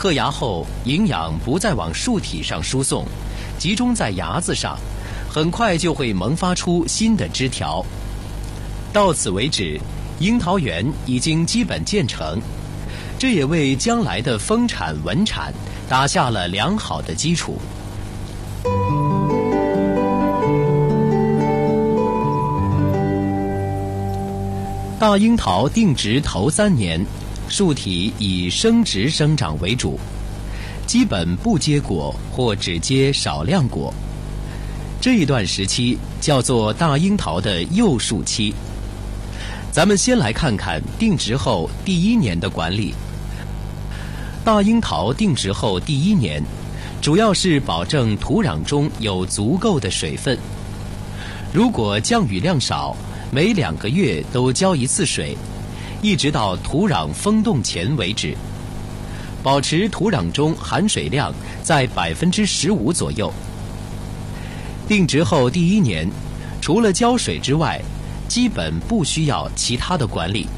刻芽后，营养不再往树体上输送，集中在芽子上，很快就会萌发出新的枝条。到此为止，樱桃园已经基本建成，这也为将来的丰产稳产打下了良好的基础。大樱桃定植头3年，树体以生殖生长为主，基本不结果或只结少量果。这一段时期叫做大樱桃的幼树期。咱们先来看看定植后第1年的管理。大樱桃定植后第1年，主要是保证土壤中有足够的水分。如果降雨量少，每2个月都浇1次水，一直到土壤封冻前为止，保持土壤中含水量在15%左右。定植后第1年，除了浇水之外，基本不需要其他的管理。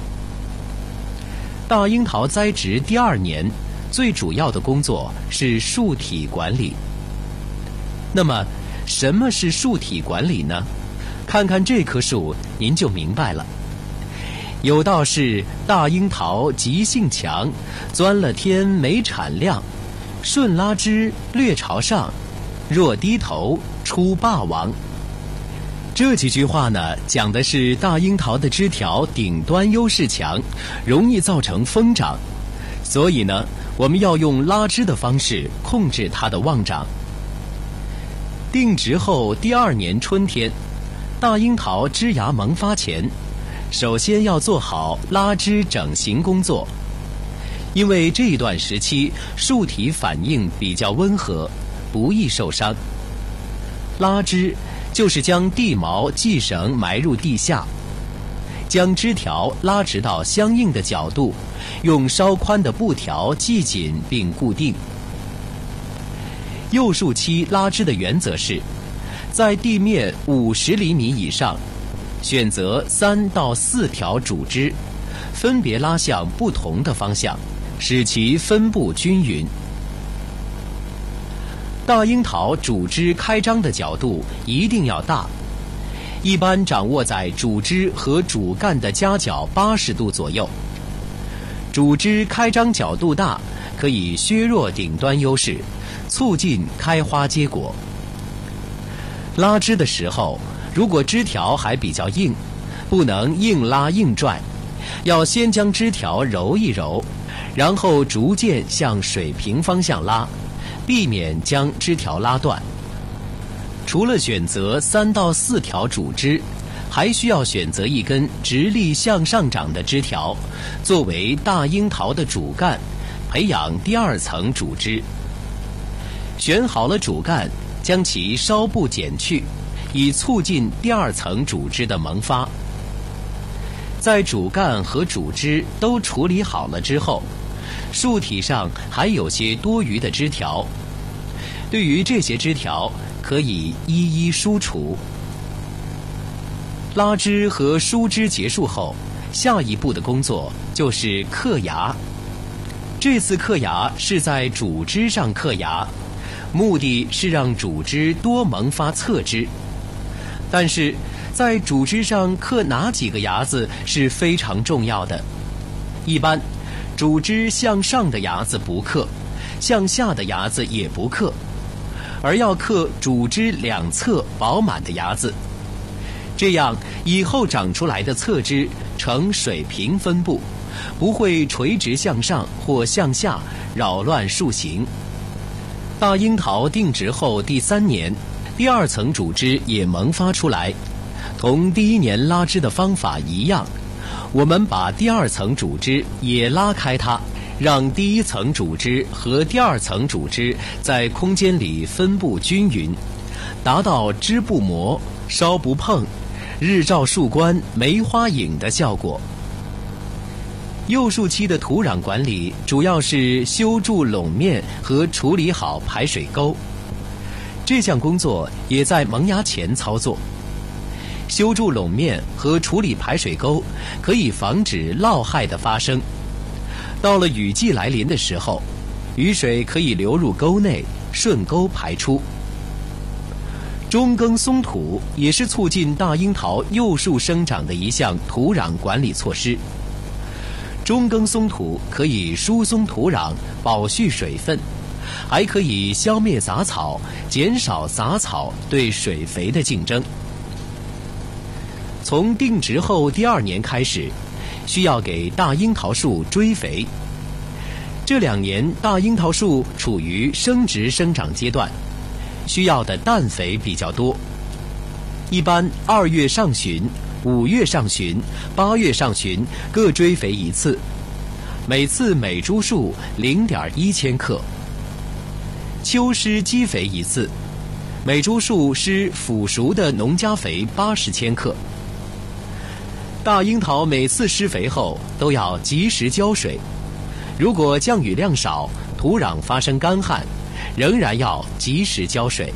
大樱桃栽植第2年，最主要的工作是树体管理。那么，什么是树体管理呢？看看这棵树，您就明白了。有道是大樱桃急性强，钻了天没产量，顺拉枝略朝上，若低头出霸王。这几句话呢，讲的是大樱桃的枝条顶端优势强，容易造成疯长，所以呢，我们要用拉枝的方式控制它的旺长。定植后第2年春天，大樱桃枝芽萌发前，首先要做好拉枝整形工作，因为这一段时期树体反应比较温和，不易受伤。拉枝就是将地毛系绳埋入地下，将枝条拉直到相应的角度，用稍宽的布条系紧并固定。幼树期拉枝的原则是，在地面50厘米以上，选择3到4条主枝，分别拉向不同的方向，使其分布均匀。大樱桃主枝开张的角度一定要大，一般掌握在主枝和主干的夹角80度左右。主枝开张角度大，可以削弱顶端优势，促进开花结果。拉枝的时候，如果枝条还比较硬，不能硬拉硬拽，要先将枝条揉一揉，然后逐渐向水平方向拉，避免将枝条拉断。除了选择3到4条主枝，还需要选择一根直立向上长的枝条，作为大樱桃的主干，培养第2层主枝。选好了主干，将其稍部剪去，以促进第2层主枝的萌发。在主干和主枝都处理好了之后，树体上还有些多余的枝条，对于这些枝条可以一一疏除。拉枝和疏枝结束后，下一步的工作就是刻芽。这次刻芽是在主枝上刻芽，目的是让主枝多萌发侧枝。但是在主枝上刻哪几个芽子是非常重要的。一般主枝向上的芽子不刻，向下的芽子也不刻，而要刻主枝2侧饱满的芽子，这样以后长出来的侧枝呈水平分布，不会垂直向上或向下扰乱树形。大樱桃定植后第3年，第2层主枝也萌发出来，同第1年拉枝的方法一样，我们把第2层主枝也拉开它，让第1层主枝和第2层主枝在空间里分布均匀，达到枝不磨、稍不碰、日照树冠梅花影的效果。幼树期的土壤管理主要是修筑垄面和处理好排水沟，这项工作也在萌芽前操作。修筑垄面和处理排水沟可以防止涝害的发生。到了雨季来临的时候， 雨水可以流入沟内，顺沟排出。中耕松土也是促进大樱桃幼树生长的一项土壤管理措施。中耕松土可以疏松土壤，保蓄水分，还可以消灭杂草，减少杂草对水肥的竞争。从定植后第2年开始，需要给大樱桃树追肥。这2年大樱桃树处于生殖生长阶段，需要的氮肥比较多。一般2月上旬、5月上旬、8月上旬各追肥1次，每次每株数0.1千克。秋施基肥1次，每株数施腐熟的农家肥80千克。大樱桃每次施肥后都要及时浇水，如果降雨量少，土壤发生干旱，仍然要及时浇水。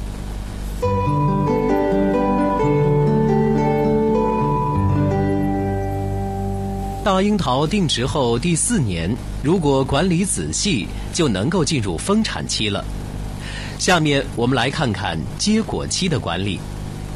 大樱桃定植后第4年，如果管理仔细，就能够进入丰产期了。下面我们来看看结果期的管理。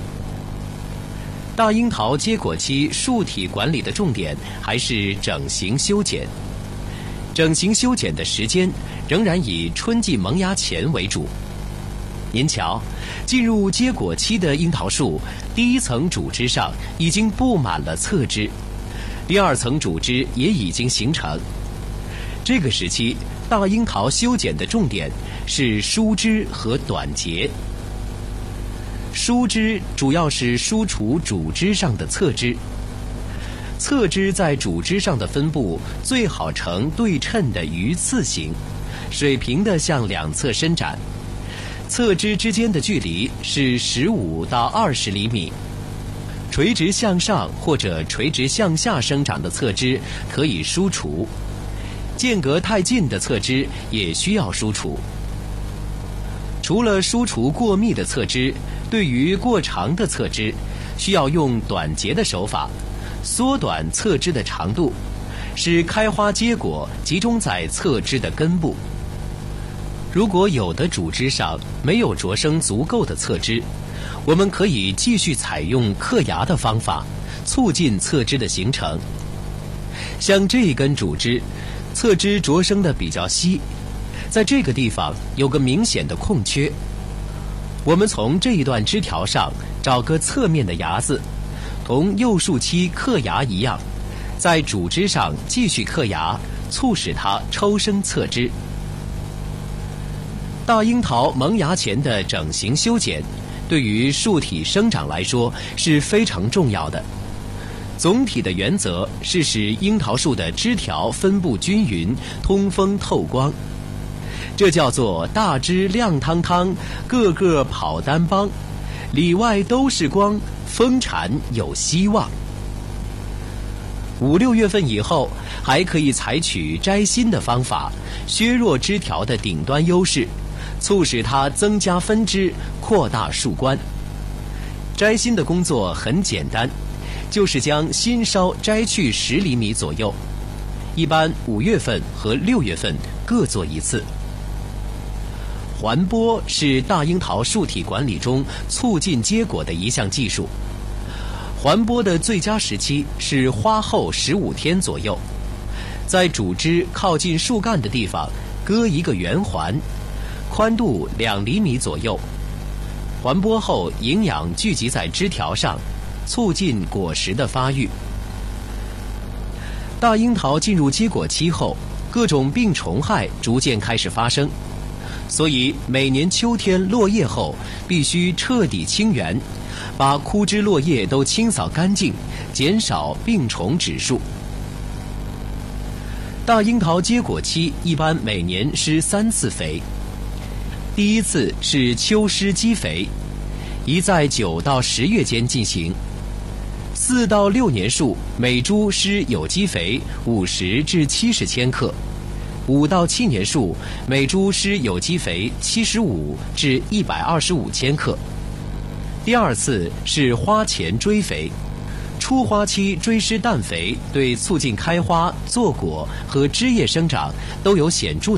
大樱桃结果期树体管理的重点还是整形修剪。整形修剪的时间仍然以春季萌芽前为主。您瞧，进入结果期的樱桃树，第1层主枝上已经布满了侧枝，第2层主枝也已经形成。这个时期，大樱桃修剪的重点是疏枝和短节。疏枝主要是疏除主枝上的侧枝，侧枝在主枝上的分布最好呈对称的鱼刺形，水平的向2侧伸展。侧枝之间的距离是15到20厘米。垂直向上或者垂直向下生长的侧枝可以疏除，间隔太近的侧枝也需要疏除。除了疏除过密的侧枝，对于过长的侧枝，需要用短节的手法，缩短侧枝的长度，使开花结果集中在侧枝的根部。如果有的主枝上没有着生足够的侧枝，我们可以继续采用刻芽的方法，促进侧枝的形成。像这一根主枝，侧枝着生的比较稀，在这个地方有个明显的空缺。我们从这一段枝条上找个侧面的芽子，同幼树期刻芽一样，在主枝上继续刻芽，促使它抽生侧枝。大樱桃萌芽前的整形修剪，对于树体生长来说是非常重要的。总体的原则是使樱桃树的枝条分布均匀，通风透光。这叫做大枝亮堂堂，个个跑单帮，里外都是光，丰产有希望。5、6月份以后，还可以采取摘心的方法，削弱枝条的顶端优势，促使它增加分枝，扩大树冠。摘心的工作很简单，就是将新梢摘去10厘米左右，一般5月份和6月份各做1次。环播是大樱桃树体管理中促进结果的一项技术。环播的最佳时期是花后15天左右，在主枝靠近树干的地方割一个圆环，宽度2厘米左右。环播后，营养聚集在枝条上，促进果实的发育。大樱桃进入结果期后，各种病虫害逐渐开始发生，所以每年秋天落叶后必须彻底清园，把枯枝落叶都清扫干净，减少病虫指数。大樱桃结果期一般每年施3次肥。第1次是秋施基肥，宜在9到10月间进行。4到6年树每株施有机肥50至70千克，5到7年树每株施有机肥75至125千克。第2次是花前追肥，初花期追施氮肥对促进开花、坐果和枝叶生长都有显著的